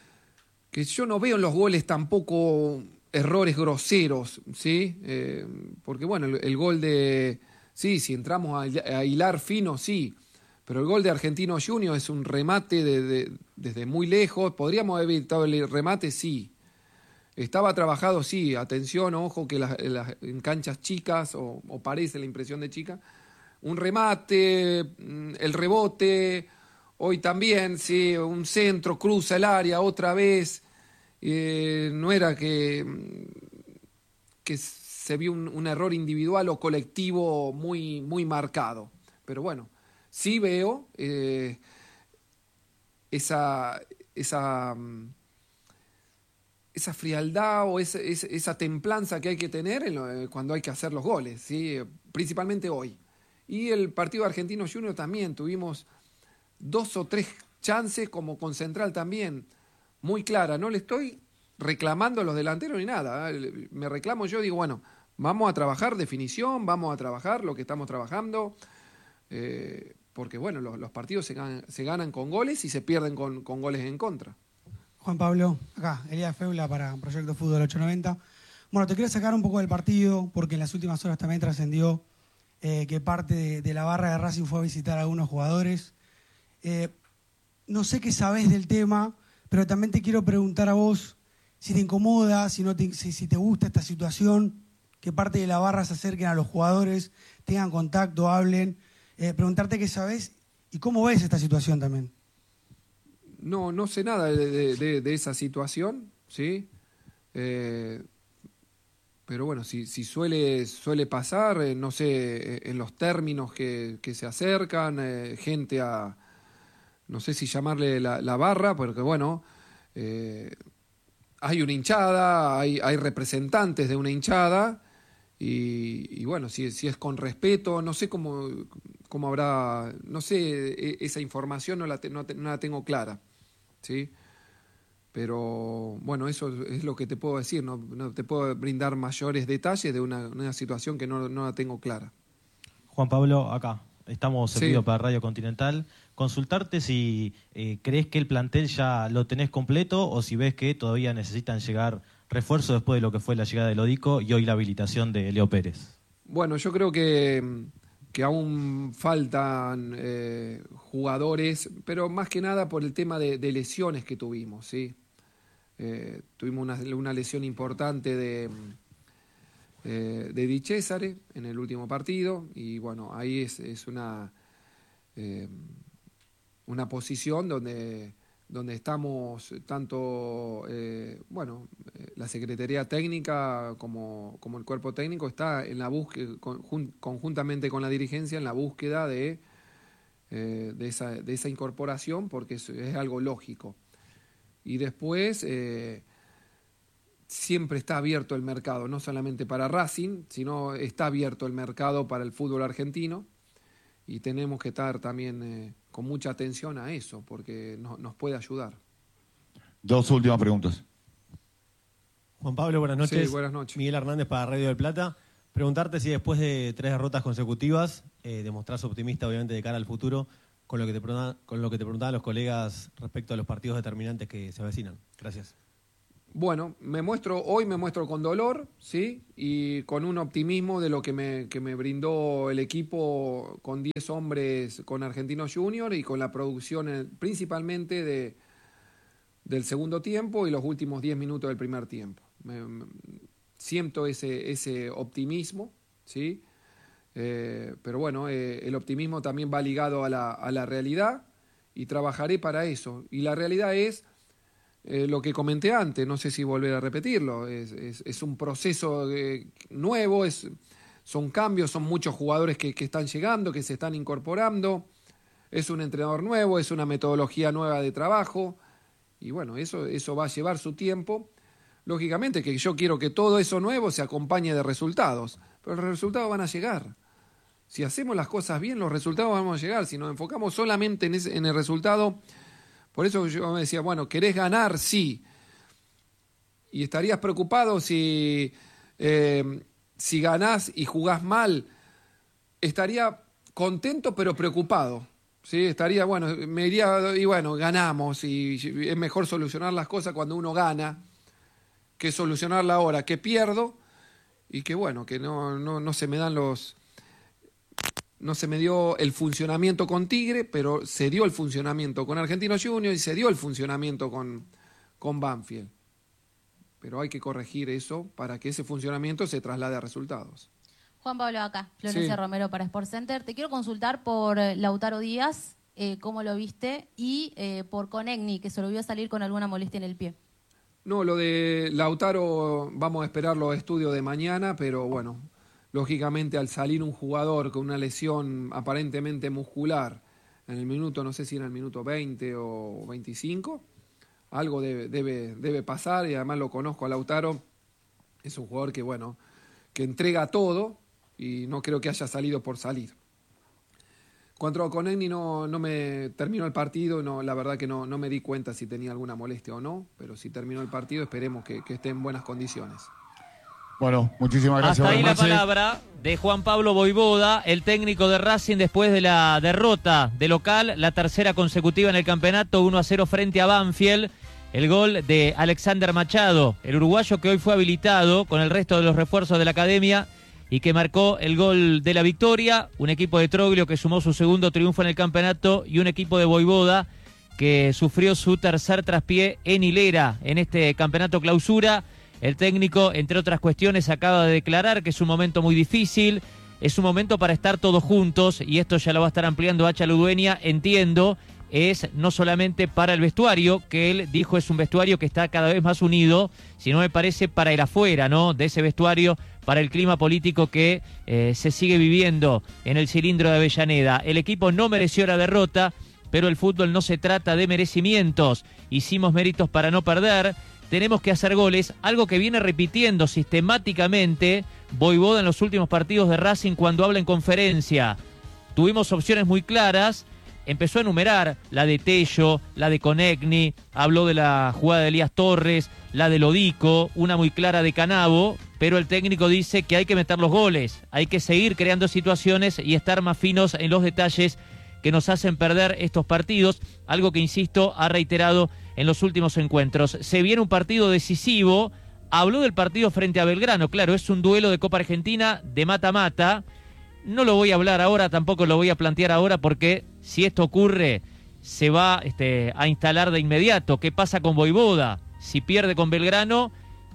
Que yo no veo en los goles tampoco errores groseros, ¿sí? Eh, porque bueno, el, el gol de... Sí, si entramos a, a hilar fino, sí. Pero el gol de Argentino Junior es un remate de, de, desde muy lejos. ¿Podríamos haber evitado el remate? Sí. Estaba trabajado, sí, atención, ojo, que las, las, en canchas chicas, o, o parece la impresión de chica, un remate, el rebote, hoy también, sí, un centro, cruza el área otra vez, eh, no era que, que se vio un, un error individual o colectivo muy, muy marcado, pero bueno, sí veo eh, esa... esa esa frialdad o esa, esa, esa templanza que hay que tener en lo, cuando hay que hacer los goles, ¿sí? Principalmente hoy. Y el partido Argentino Junior también, tuvimos dos o tres chances como con Central también, muy clara. No le estoy reclamando a los delanteros ni nada, ¿eh? Me reclamo yo, digo, bueno, vamos a trabajar definición, vamos a trabajar lo que estamos trabajando, eh, porque bueno, los, los partidos se ganan, se ganan con goles y se pierden con, con goles en contra. Juan Pablo, acá, Elías Feula para Proyecto Fútbol ocho noventa. Bueno, te quería sacar un poco del partido, porque en las últimas horas también trascendió eh, que parte de, de la barra de Racing fue a visitar a algunos jugadores. Eh, no sé qué sabés del tema, pero también te quiero preguntar a vos si te incomoda, si, no te, si, si te gusta esta situación, que parte de la barra se acerquen a los jugadores, tengan contacto, hablen. Eh, preguntarte qué sabés y cómo ves esta situación también. No, no sé nada de, de, de esa situación, ¿sí? Eh, pero bueno, si, si suele, suele pasar, eh, no sé, en los términos que, que se acercan, eh, gente a, no sé si llamarle la, la barra, porque bueno, eh, hay una hinchada, hay, hay representantes de una hinchada, y, y bueno, si, si es con respeto, no sé cómo, cómo habrá, no sé, esa información no la, te, no, te, no la tengo clara. ¿Sí? Pero bueno, eso es lo que te puedo decir, no, no te puedo brindar mayores detalles de una, una situación que no, no la tengo clara. Juan Pablo, acá estamos servidos Sí. para Radio Continental. Consultarte si eh, crees que el plantel ya lo tenés completo o si ves que todavía necesitan llegar refuerzos después de lo que fue la llegada de Lodico y hoy la habilitación de Leo Pérez. Bueno, yo creo que, que aún faltan eh, jugadores, pero más que nada por el tema de, de lesiones que tuvimos, ¿sí? Eh, tuvimos una, una lesión importante de, eh, de Di Cesare en el último partido y bueno, ahí es, es una, eh, una posición donde donde estamos tanto, eh, bueno, eh, la Secretaría Técnica como, como el cuerpo técnico está en la búsqueda, conjun, conjuntamente con la dirigencia, en la búsqueda de, eh, de, esa, de esa incorporación, porque es, es algo lógico. Y después... Eh, siempre está abierto el mercado, no solamente para Racing, sino está abierto el mercado para el fútbol argentino y tenemos que estar también eh, con mucha atención a eso, porque no, nos puede ayudar. Dos últimas preguntas. Juan Pablo, buenas noches. Sí, buenas noches. Miguel Hernández para Radio del Plata. Preguntarte si después de tres derrotas consecutivas eh, demostrás optimista, obviamente, de cara al futuro, con lo que te con lo que te preguntaban los colegas respecto a los partidos determinantes que se avecinan. Gracias. Bueno, me muestro, hoy me muestro con dolor, ¿sí? Y con un optimismo de lo que me, que me brindó el equipo con diez hombres con Argentinos Juniors y con la producción eh, principalmente de, del segundo tiempo y los últimos diez minutos del primer tiempo. Me, me, siento ese, ese optimismo, ¿sí? Eh, pero bueno, eh, el optimismo también va ligado a la, a la realidad y trabajaré para eso. Y la realidad es... Eh, lo que comenté antes, no sé si volver a repetirlo, es, es, es un proceso eh, nuevo, es, son cambios, son muchos jugadores que, que están llegando, que se están incorporando, es un entrenador nuevo, es una metodología nueva de trabajo y bueno, eso, eso va a llevar su tiempo. Lógicamente que yo quiero que todo eso nuevo se acompañe de resultados, pero los resultados van a llegar. Si hacemos las cosas bien, los resultados van a llegar. Si nos enfocamos solamente en, ese, en el resultado... Por eso yo me decía, bueno, ¿querés ganar? Sí. ¿Y estarías preocupado si, eh, si ganás y jugás mal? Estaría contento pero preocupado. ¿Sí? Estaría, bueno, me diría, y bueno, ganamos. Y es mejor solucionar las cosas cuando uno gana que solucionarla ahora, que pierdo y que, bueno, que no, no, no se me dan los... No se me dio el funcionamiento con Tigre, pero se dio el funcionamiento con Argentinos Juniors y se dio el funcionamiento con, con Banfield. Pero hay que corregir eso para que ese funcionamiento se traslade a resultados. Juan Pablo, acá, Florencia Sí. Romero para Sport Center. Te quiero consultar por eh, Lautaro Díaz, eh, cómo lo viste, y eh, por Conegni, que se lo vio salir con alguna molestia en el pie. No, lo de Lautaro vamos a esperar los estudios de mañana, pero bueno... Lógicamente, al salir un jugador con una lesión aparentemente muscular en el minuto, no sé si era el minuto veinte o veinticinco, algo debe, debe, debe pasar y además lo conozco a Lautaro. Es un jugador que, bueno, que entrega todo y no creo que haya salido por salir. Cuanto a Conegni, no, no me terminó el partido, no, la verdad que no, no me di cuenta si tenía alguna molestia o no, pero si terminó el partido esperemos que, que esté en buenas condiciones. Bueno, muchísimas gracias. Hasta ahí la Buenas noches. palabra de Juan Pablo Voivoda, el técnico de Racing después de la derrota de local, la tercera consecutiva en el campeonato, uno a cero frente a Banfield. El gol de Alexander Machado, el uruguayo que hoy fue habilitado con el resto de los refuerzos de la academia y que marcó el gol de la victoria. Un equipo de Troglio que sumó su segundo triunfo en el campeonato y un equipo de Voivoda que sufrió su tercer traspié en hilera en este campeonato clausura. El técnico, entre otras cuestiones, acaba de declarar que es un momento muy difícil, es un momento para estar todos juntos, y esto ya lo va a estar ampliando Hacha Ludueña, entiendo, es no solamente para el vestuario, que él dijo es un vestuario que está cada vez más unido, sino me parece para el afuera, ¿no?, de ese vestuario, para el clima político que eh, se sigue viviendo en el cilindro de Avellaneda. El equipo no mereció la derrota, pero el fútbol no se trata de merecimientos, hicimos méritos para no perder. Tenemos que hacer goles, algo que viene repitiendo sistemáticamente Voivoda en los últimos partidos de Racing cuando habla en conferencia. Tuvimos opciones muy claras, empezó a enumerar la de Tello, la de Conegni, habló de la jugada de Elías Torres, la de Lodico, una muy clara de Canavo, pero el técnico dice que hay que meter los goles, hay que seguir creando situaciones y estar más finos en los detalles que nos hacen perder estos partidos, algo que, insisto, ha reiterado en los últimos encuentros. Se viene un partido decisivo, habló del partido frente a Belgrano, claro, es un duelo de Copa Argentina de mata-mata, no lo voy a hablar ahora, tampoco lo voy a plantear ahora, porque si esto ocurre, se va este, a instalar de inmediato. ¿Qué pasa con Voivoda? Si pierde con Belgrano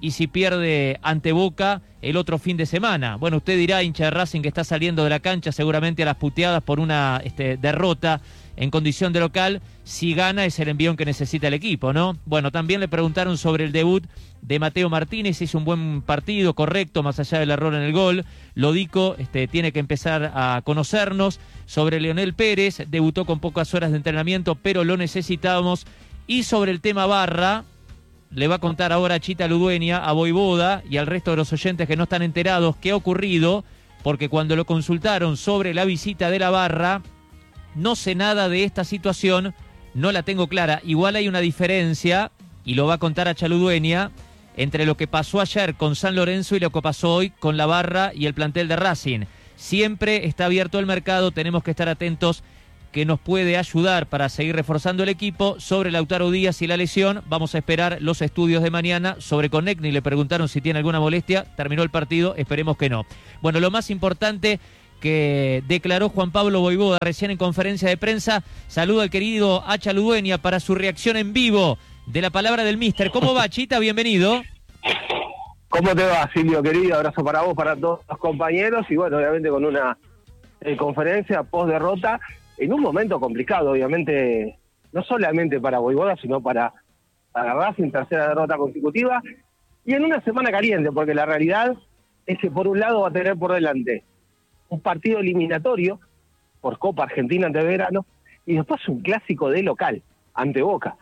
y si pierde ante Boca el otro fin de semana. Bueno, usted dirá, hincha de Racing que está saliendo de la cancha seguramente a las puteadas por una este, derrota en condición de local, si gana es el envión que necesita el equipo, ¿no? Bueno, también le preguntaron sobre el debut de Mateo Martínez, hizo un buen partido, correcto, más allá del error en el gol. Lodico este, tiene que empezar a conocernos. Sobre Leonel Pérez, debutó con pocas horas de entrenamiento, pero lo necesitábamos. Y sobre el tema Barra, le va a contar ahora a Chita Ludueña, a Voivoda y al resto de los oyentes que no están enterados qué ha ocurrido, porque cuando lo consultaron sobre la visita de la Barra, no sé nada de esta situación, no la tengo clara. Igual hay una diferencia, y lo va a contar a Chaludueña, entre lo que pasó ayer con San Lorenzo y lo que pasó hoy con la Barra y el plantel de Racing. Siempre está abierto el mercado, tenemos que estar atentos, que nos puede ayudar para seguir reforzando el equipo. Sobre Lautaro Díaz y la lesión, vamos a esperar los estudios de mañana. Sobre Connectni le preguntaron si tiene alguna molestia, terminó el partido, esperemos que no. Bueno, lo más importante que declaró Juan Pablo Voivoda recién en conferencia de prensa. Saludo al querido Hacha Ludueña para su reacción en vivo de la palabra del míster. ¿Cómo va, Chita? Bienvenido. ¿Cómo te va, Silvio, querido? Abrazo para vos, para todos los compañeros. Y bueno, obviamente con una eh, conferencia post-derrota en un momento complicado, obviamente, no solamente para Voivoda, sino para, para Racing, tercera derrota consecutiva. Y en una semana caliente, porque la realidad es que por un lado va a tener por delante un partido eliminatorio por Copa Argentina ante Verano y después un clásico de local ante Boca.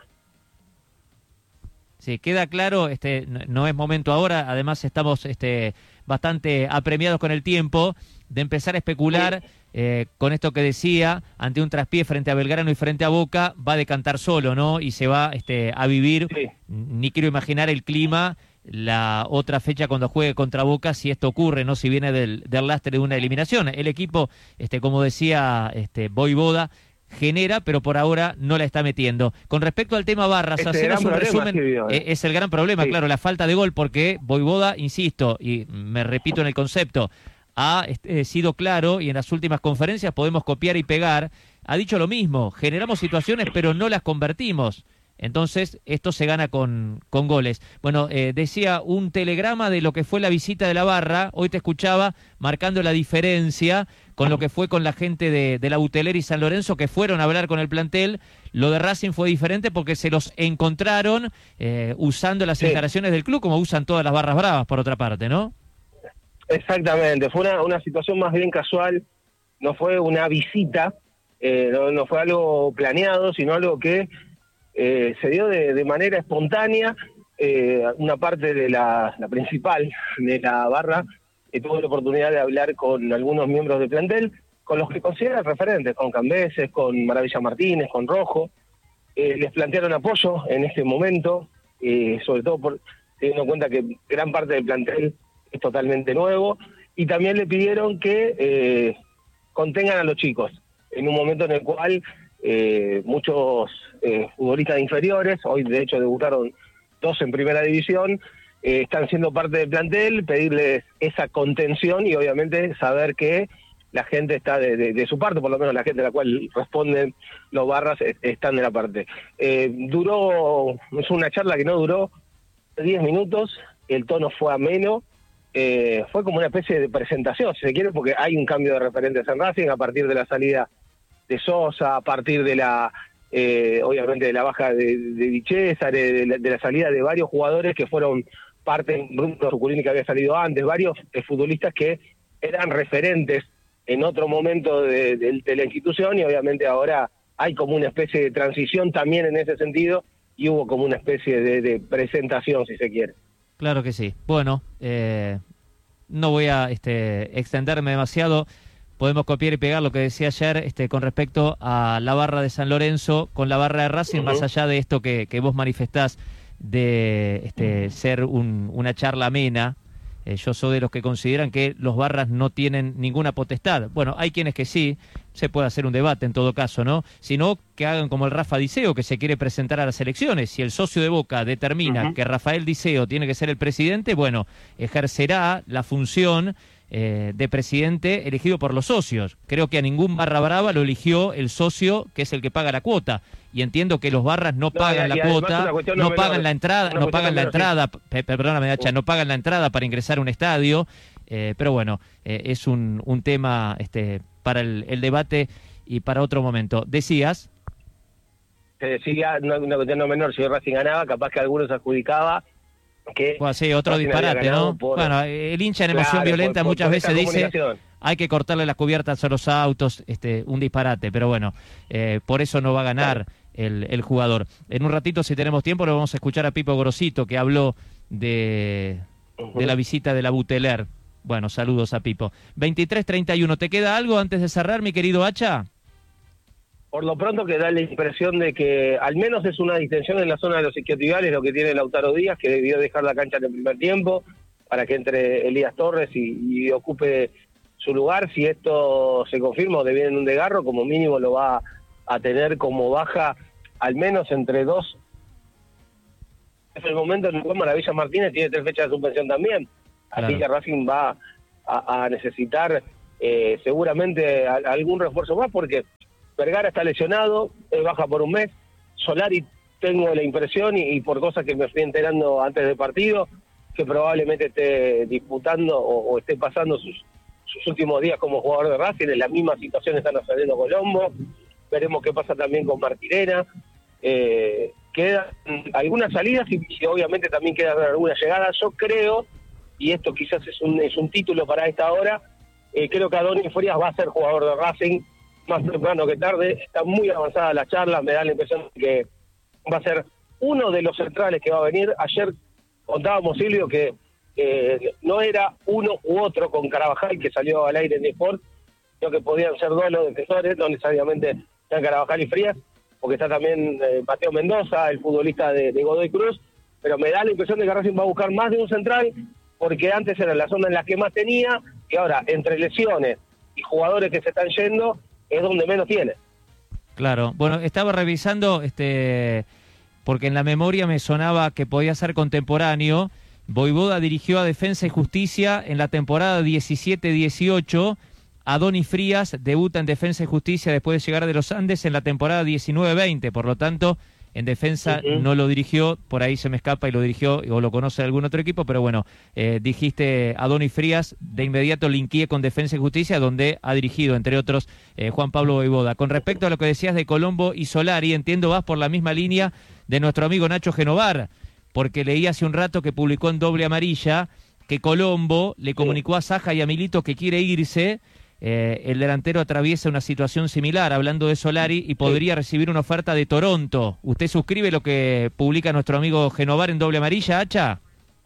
Sí, queda claro, este, no es momento ahora, además estamos este, bastante apremiados con el tiempo de empezar a especular sí. eh, con esto que decía, ante un traspié frente a Belgrano y frente a Boca, va a decantar solo, ¿no? Y se va este, a vivir, sí. Ni quiero imaginar el clima, la otra fecha cuando juegue contra Boca, si esto ocurre, no si viene del, del lastre de una eliminación. El equipo, este como decía este Voivoda, genera, pero por ahora no la está metiendo. Con respecto al tema Barras, haceros un resumen, vio, ¿eh? es el gran problema, sí. Claro, la falta de gol, porque Voivoda, insisto, y me repito en el concepto, ha este, sido claro, y en las últimas conferencias podemos copiar y pegar, ha dicho lo mismo, generamos situaciones pero no las convertimos. Entonces, esto se gana con, con goles. Bueno, eh, decía un telegrama de lo que fue la visita de la Barra. Hoy te escuchaba marcando la diferencia con lo que fue con la gente de, de la Buteler y San Lorenzo, que fueron a hablar con el plantel. Lo de Racing fue diferente porque se los encontraron eh, usando las sí. instalaciones del club, como usan todas las barras bravas, por otra parte, ¿no? Exactamente. Fue una, una situación más bien casual. No fue una visita, eh, no, no fue algo planeado, sino algo que Eh, se dio de, de manera espontánea. Eh, una parte de la, la principal de la Barra eh, tuvo la oportunidad de hablar con algunos miembros del plantel, con los que consideran referentes, con Cambeses, con Maravilla Martínez, con Rojo. Eh, les plantearon apoyo en este momento, eh, sobre todo por, teniendo en cuenta que gran parte del plantel es totalmente nuevo, y también le pidieron que eh, contengan a los chicos, en un momento en el cual Eh, muchos eh, futbolistas inferiores, hoy de hecho debutaron dos en primera división, eh, están siendo parte del plantel, pedirles esa contención y obviamente saber que la gente está de, de, de su parte, por lo menos la gente a la cual responden los Barras eh, están de la parte. Eh, duró, es una charla que no duró diez minutos, el tono fue ameno, eh, fue como una especie de presentación, si se quiere, porque hay un cambio de referentes en Racing a partir de la salida de Sosa, a partir de la, eh, obviamente de la baja de, de Di César, de, de, la, de la salida de varios jugadores que fueron parte, Bruno Zuculini que había salido antes, varios eh, futbolistas que eran referentes en otro momento de, de, de la institución, y obviamente ahora hay como una especie de transición también en ese sentido, y hubo como una especie de, de presentación, si se quiere. Claro que sí. Bueno, eh, no voy a este, extenderme demasiado. Podemos copiar y pegar lo que decía ayer este, con respecto a la Barra de San Lorenzo con la Barra de Racing, uh-huh. Más allá de esto que, que vos manifestás de este, ser un, una charla amena. Eh, yo soy de los que consideran que los Barras no tienen ninguna potestad. Bueno, hay quienes que sí, se puede hacer un debate en todo caso, ¿no? Sino que hagan como el Rafa Diceo, que se quiere presentar a las elecciones. Si el socio de Boca determina uh-huh. que Rafael Diceo tiene que ser el presidente, bueno, ejercerá la función eh, de presidente elegido por los socios. Creo que a ningún barra brava lo eligió el socio, que es el que paga la cuota. Y entiendo que los barras no, no pagan la cuota, no, no pagan la entrada, no pagan la entrada, pe perdóname, Hacha, no pagan la entrada para ingresar a un estadio. Eh, pero bueno, eh, es un, un tema este, para el, el debate y para otro momento. Decías... Se decía, una, una cuestión no menor, si Racing ganaba, capaz que algunos adjudicaba que... Bueno, sí, otro Racing disparate, ¿no? Por... Bueno, el hincha en emoción claro, violenta por, por, muchas por veces dice hay que cortarle las cubiertas a los autos, este, un disparate, pero bueno, eh, por eso no va a ganar claro. el, el jugador. En un ratito, si tenemos tiempo, lo vamos a escuchar a Pipo Grosito, que habló de, uh-huh. de la visita de la Buteler. Bueno, saludos a Pipo. veintitrés treinta y uno, ¿te queda algo antes de cerrar, mi querido Hacha? Por lo pronto que da la impresión de que al menos es una distensión en la zona de los isquiotibiales lo que tiene Lautaro Díaz, que debió dejar la cancha en el primer tiempo para que entre Elías Torres y, y ocupe su lugar. Si esto se confirma o deviene en un desgarro, como mínimo lo va a tener como baja al menos entre dos. Es el momento en el cual Maravilla Martínez tiene tres fechas de suspensión también. Claro. Así que Racing va a, a necesitar eh, seguramente a, a algún refuerzo más, porque Vergara está lesionado, es baja por un mes. Solari, tengo la impresión, y, y por cosas que me fui enterando antes del partido, que probablemente esté disputando o, o esté pasando sus, sus últimos días como jugador de Racing. En la misma situación están saliendo Colombo. Veremos qué pasa también con Martirena. Eh, quedan algunas salidas y, y obviamente también quedan algunas llegadas. Yo creo, y esto quizás es un, es un título para esta hora, eh, creo que Adonis Frías va a ser jugador de Racing más temprano que tarde. Está muy avanzada la charla, me da la impresión de que va a ser uno de los centrales que va a venir. Ayer contábamos, Silvio, que eh, no era uno u otro con Carabajal, que salió al aire en Sport, sino que podían ser dos los defensores, no necesariamente sean Carabajal y Frías, porque está también eh, Mateo Mendoza, el futbolista de, de Godoy Cruz, pero me da la impresión de que Racing va a buscar más de un central, porque antes era la zona en la que más tenía, y ahora, entre lesiones y jugadores que se están yendo, es donde menos tiene. Claro, bueno, estaba revisando, este, porque en la memoria me sonaba que podía ser contemporáneo. Voivoda dirigió a Defensa y Justicia en la temporada diecisiete dieciocho. Adonis Frías debuta en Defensa y Justicia después de llegar de los Andes en la temporada diecinueve veinte. Por lo tanto, en Defensa uh-huh. no lo dirigió, por ahí se me escapa y lo dirigió o lo conoce algún otro equipo, pero bueno, eh, dijiste Adonis Frías, de inmediato linkeé con Defensa y Justicia, donde ha dirigido, entre otros, eh, Juan Pablo Voivoda. Con respecto a lo que decías de Colombo y Solari, entiendo vas por la misma línea de nuestro amigo Nacho Genovar, porque leí hace un rato que publicó en Doble Amarilla que Colombo le comunicó a Saja y a Milito que quiere irse. Eh, el delantero atraviesa una situación similar, hablando de Solari, y podría recibir una oferta de Toronto. ¿Usted suscribe lo que publica nuestro amigo Genovar en Doble Amarilla, Hacha?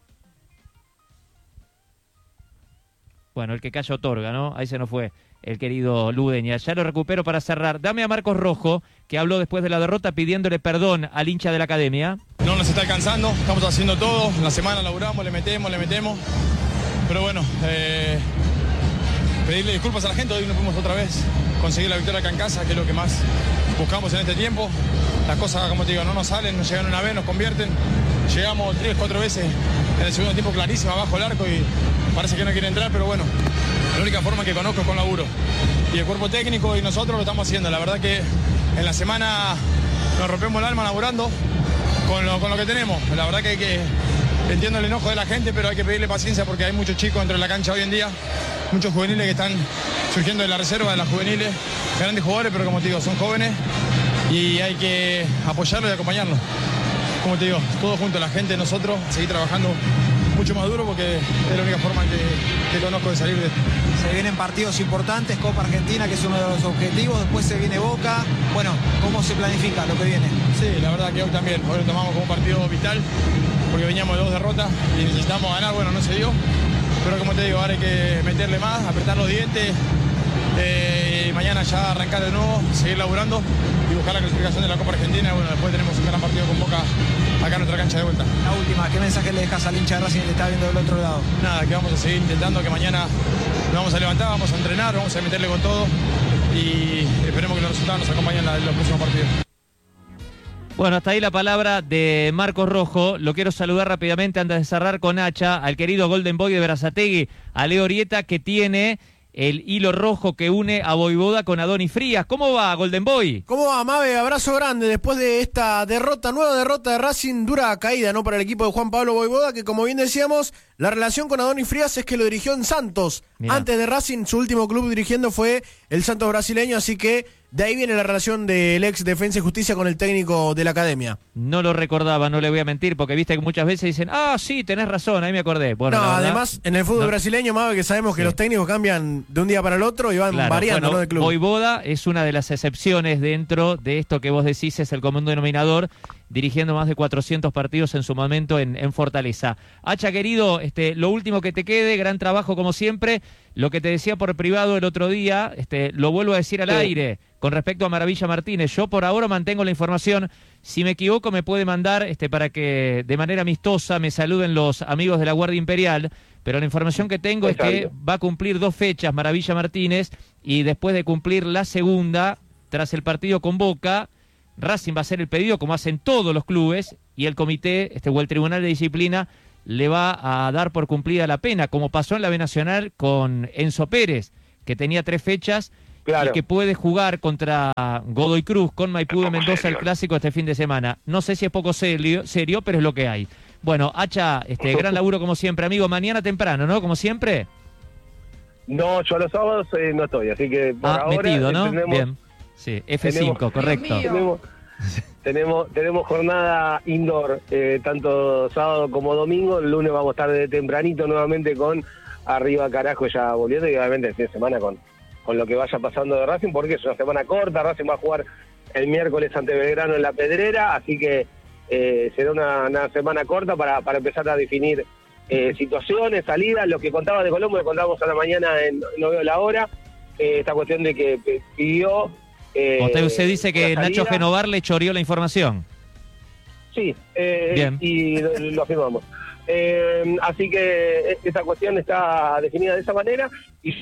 Bueno, el que calla otorga, ¿no? Ahí se nos fue el querido Ludeña. Ya lo recupero para cerrar. Dame a Marcos Rojo, que habló después de la derrota pidiéndole perdón al hincha de la academia. No nos está alcanzando, estamos haciendo todo. En la semana laburamos, le metemos, le metemos. Pero bueno, eh... pedirle disculpas a la gente. Hoy no pudimos otra vez conseguir la victoria acá en casa, que es lo que más buscamos en este tiempo. Las cosas, como te digo, no nos salen, nos llegan una vez, nos convierten. Llegamos tres, cuatro veces en el segundo tiempo clarísimo abajo el arco y parece que no quiere entrar, pero bueno, la única forma que conozco es con laburo. Y el cuerpo técnico y nosotros lo estamos haciendo. La verdad que en la semana nos rompemos el alma laburando con lo, con lo que tenemos. La verdad que hay que... Entiendo el enojo de la gente, pero hay que pedirle paciencia porque hay muchos chicos dentro de la cancha hoy en día, muchos juveniles que están surgiendo de la reserva, de las juveniles, grandes jugadores, pero como te digo, son jóvenes y hay que apoyarlos y acompañarlos. Como te digo, todos juntos, la gente, nosotros, seguir trabajando mucho más duro porque es la única forma que, que conozco de salir de esto. Se vienen partidos importantes, Copa Argentina, que es uno de los objetivos, después se viene Boca. Bueno, ¿cómo se planifica lo que viene? Sí, la verdad que hoy también, hoy lo tomamos como un partido vital, porque veníamos de dos derrotas y necesitamos ganar. Bueno, no se dio, pero como te digo, ahora hay que meterle más, apretar los dientes, eh, y mañana ya arrancar de nuevo, seguir laburando y buscar la clasificación de la Copa Argentina. Bueno, después tenemos un gran partido con Boca acá en nuestra cancha de vuelta. La última, ¿qué mensaje le dejas al hincha de Racing que le está viendo del otro lado? Nada, que vamos a seguir intentando, que mañana nos vamos a levantar, vamos a entrenar, vamos a meterle con todo y esperemos que los resultados nos acompañen en los próximos partidos. Bueno, hasta ahí la palabra de Marcos Rojo. Lo quiero saludar rápidamente antes de cerrar con Hacha, al querido Golden Boy de Berazategui, a Leo Orieta, que tiene el hilo rojo que une a Voivoda con Adonis Frías. ¿Cómo va, Golden Boy? ¿Cómo va, Mabe? Abrazo grande después de esta derrota, nueva derrota de Racing, dura caída, ¿no?, para el equipo de Juan Pablo Voivoda, que como bien decíamos, la relación con Adonis Frías es que lo dirigió en Santos. Mirá. Antes de Racing, su último club dirigiendo fue el Santos brasileño, así que de ahí viene la relación del ex Defensa y Justicia con el técnico de la academia. No lo recordaba, no le voy a mentir, porque viste que muchas veces dicen, ah, sí, tenés razón, ahí me acordé. Bueno, no, la verdad, además, en el fútbol no. brasileño, Mabe, que sabemos que sí. los técnicos cambian de un día para el otro y van Claro, variando, bueno, ¿no?, de club. Voivoda es una de las excepciones dentro de esto que vos decís es el común denominador, dirigiendo más de cuatrocientos partidos en su momento en, en Fortaleza. Hacha, querido, este, lo último que te quede, gran trabajo como siempre. Lo que te decía por privado el otro día, este, lo vuelvo a decir al sí. aire, con respecto a Maravilla Martínez. Yo por ahora mantengo la información. Si me equivoco me puede mandar este, para que de manera amistosa me saluden los amigos de la Guardia Imperial, pero la información que tengo Exacto. es que va a cumplir dos fechas Maravilla Martínez, y después de cumplir la segunda, tras el partido con Boca, Racing va a hacer el pedido, como hacen todos los clubes, y el comité este, o el Tribunal de Disciplina le va a dar por cumplida la pena, como pasó en la B Nacional con Enzo Pérez, que tenía tres fechas claro. y que puede jugar contra Godoy Cruz con Maipú de Mendoza serio. el clásico este fin de semana. No sé si es poco serio, serio pero es lo que hay. Bueno, Hacha, este gran laburo como siempre, amigo. Mañana temprano, ¿no? Como siempre. No, yo los sábados eh, no estoy, así que por ah, ahora metido, ¿no? tenemos, Bien. Sí, F cinco, tenemos, correcto. Tenemos, tenemos, tenemos jornada indoor, eh, tanto sábado como domingo. El lunes vamos a estar de tempranito nuevamente con Arriba Carajo ya volviendo, y obviamente el fin de semana con, con lo que vaya pasando de Racing, porque es una semana corta. Racing va a jugar el miércoles ante Belgrano en La Pedrera, así que eh, será una, una semana corta para, para empezar a definir eh, situaciones, salidas. Lo que contaba de Colombo, lo contábamos a la mañana en No Veo la Hora, eh, esta cuestión de que pidió... Eh, usted, usted dice que Nacho Genovar le choreó la información. Sí, eh, Bien. y lo, lo afirmamos. Eh, así que esa cuestión está definida de esa manera. Y...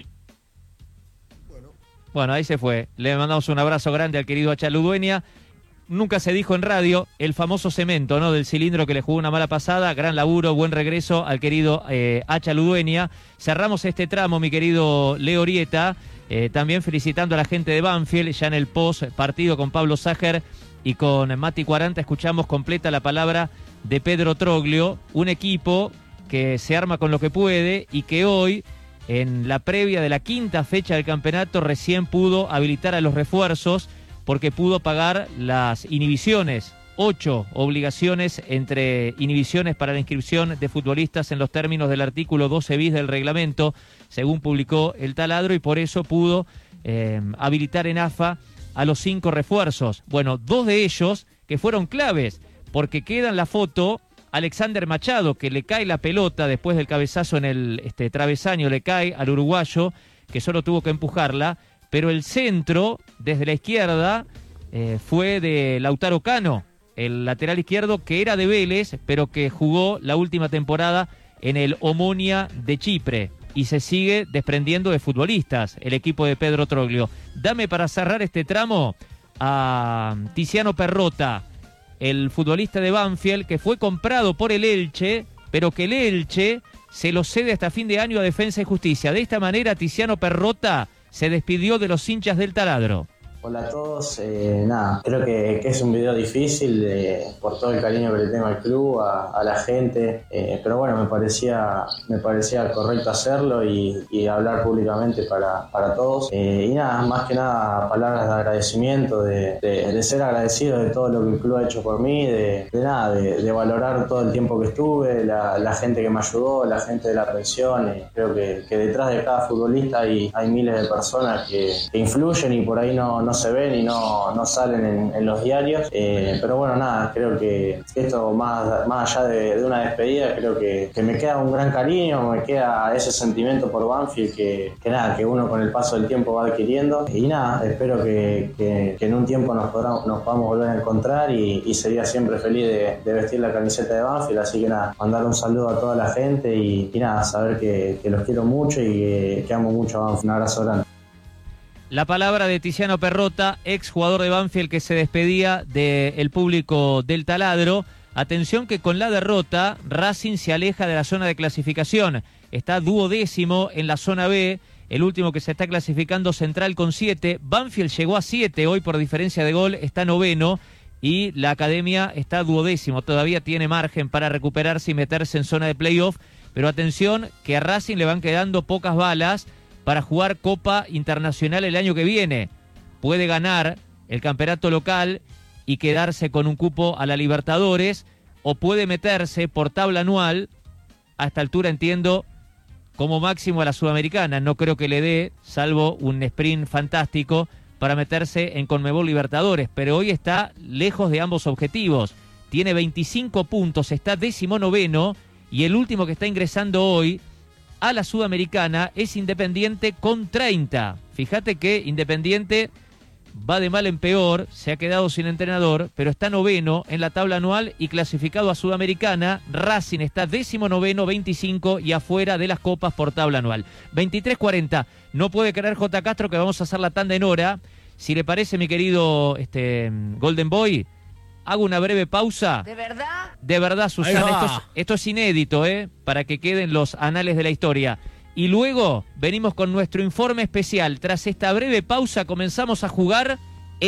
Bueno, ahí se fue. Le mandamos un abrazo grande al querido Hacha Ludueña. Nunca se dijo en radio el famoso cemento, ¿no?, del cilindro que le jugó una mala pasada. Gran laburo, buen regreso al querido eh, Hacha Ludueña. Cerramos este tramo, mi querido Leo Orieta. Eh, también felicitando a la gente de Banfield, ya en el post partido con Pablo Ságer y con Mati Cuaranta escuchamos completa la palabra de Pedro Troglio, un equipo que se arma con lo que puede y que hoy, en la previa de la quinta fecha del campeonato, recién pudo habilitar a los refuerzos porque pudo pagar las inhibiciones, ocho obligaciones entre inhibiciones para la inscripción de futbolistas en los términos del artículo doce bis del reglamento, según publicó el taladro, y por eso pudo eh, habilitar en A F A a los cinco refuerzos. Bueno, dos de ellos que fueron claves, porque queda en la foto Alexander Machado, que le cae la pelota después del cabezazo en el este, travesaño, le cae al uruguayo, que solo tuvo que empujarla, pero el centro, desde la izquierda, eh, fue de Lautaro Cano, el lateral izquierdo que era de Vélez, pero que jugó la última temporada en el Omonia de Chipre, y se sigue desprendiendo de futbolistas el equipo de Pedro Troglio. Dame para cerrar este tramo a Tiziano Perrota, el futbolista de Banfield, que fue comprado por el Elche, pero que el Elche se lo cede hasta fin de año a Defensa y Justicia. De esta manera, Tiziano Perrota se despidió de los hinchas del taladro. Hola a todos, eh, nada, creo que, que es un video difícil eh, por todo el cariño que le tengo al club, a, a la gente, eh, pero bueno, me parecía me parecía correcto hacerlo y, y hablar públicamente para, para todos. Eh, y nada, más que nada palabras de agradecimiento, de, de, de ser agradecido de todo lo que el club ha hecho por mí, de, de nada, de, de valorar todo el tiempo que estuve, la, la gente que me ayudó, la gente de la pensión. Eh, creo que, que detrás de cada futbolista hay, hay miles de personas que, que influyen y por ahí no, no se ven y no, no salen en, en los diarios, eh, pero bueno, nada, creo que esto más, más allá de, de una despedida, creo que, que me queda un gran cariño, me queda ese sentimiento por Banfield que, que nada, que uno con el paso del tiempo va adquiriendo, y nada, espero que, que, que en un tiempo nos, podamos, nos podamos volver a encontrar y, y sería siempre feliz de, de vestir la camiseta de Banfield, así que nada, mandar un saludo a toda la gente y, y nada, saber que, que los quiero mucho y que, que amo mucho a Banfield. Un abrazo grande. La palabra de Tiziano Perrotta, ex jugador de Banfield que se despedía del público del Taladro. Atención que con la derrota Racing se aleja de la zona de clasificación. Está duodécimo en la zona B. El último que se está clasificando, Central, con siete. Banfield llegó a siete hoy por diferencia de gol, está noveno. Y la Academia está duodécimo. Todavía tiene margen para recuperarse y meterse en zona de playoff. Pero atención que a Racing le van quedando pocas balas para jugar Copa Internacional el año que viene. Puede ganar el campeonato local y quedarse con un cupo a la Libertadores, o puede meterse por tabla anual, a esta altura entiendo, como máximo a la Sudamericana. No creo que le dé, salvo un sprint fantástico, para meterse en Conmebol Libertadores, pero hoy está lejos de ambos objetivos. Tiene veinticinco puntos, está décimo noveno, y el último que está ingresando hoy a la Sudamericana es Independiente con treinta. Fíjate que Independiente va de mal en peor, se ha quedado sin entrenador, pero está noveno en la tabla anual y clasificado a Sudamericana. Racing está décimo noveno, veinticinco, y afuera de las copas por tabla anual. veintitrés cuarenta, no puede creer J. Castro que vamos a hacer la tanda en hora. Si le parece, mi querido este, Golden Boy, hago una breve pausa. ¿De verdad? De verdad, Susana, esto es, esto es inédito, ¿eh? Para que queden los anales de la historia. Y luego venimos con nuestro informe especial. Tras esta breve pausa comenzamos a jugar